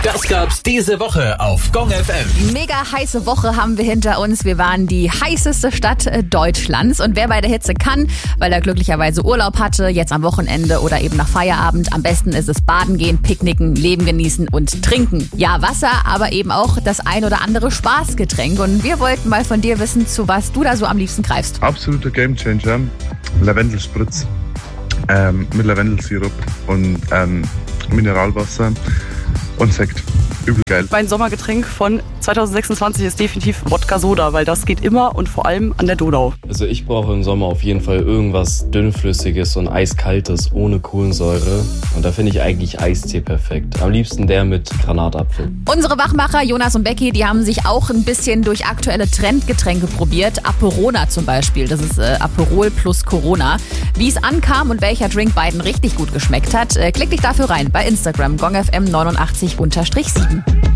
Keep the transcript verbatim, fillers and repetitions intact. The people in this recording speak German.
Das gab's diese Woche auf Gong F M. Mega heiße Woche haben wir hinter uns. Wir waren die heißeste Stadt Deutschlands. Und wer bei der Hitze kann, weil er glücklicherweise Urlaub hatte, jetzt am Wochenende oder eben nach Feierabend, am besten ist es baden gehen, picknicken, Leben genießen und trinken. Ja, Wasser, aber eben auch das ein oder andere Spaßgetränk. Und wir wollten mal von dir wissen, zu was du da so am liebsten greifst. Absoluter Gamechanger. Lavendelspritz ähm, mit Lavendelsirup und ähm, Mineralwasser und Sekt. Übel geil. Mein Sommergetränk von zwanzig sechsundzwanzig ist definitiv Wodka Soda, weil das geht immer und vor allem an der Donau. Also ich brauche im Sommer auf jeden Fall irgendwas dünnflüssiges und eiskaltes ohne Kohlensäure. Und da finde ich eigentlich Eistee perfekt. Am liebsten der mit Granatapfel. Unsere Wachmacher Jonas und Becky, die haben sich auch ein bisschen durch aktuelle Trendgetränke probiert. Aperona zum Beispiel, das ist äh, Aperol plus Corona. Wie es ankam und welcher Drink beiden richtig gut geschmeckt hat, äh, klick dich dafür rein bei Instagram gongfm neunundachtzig sieben.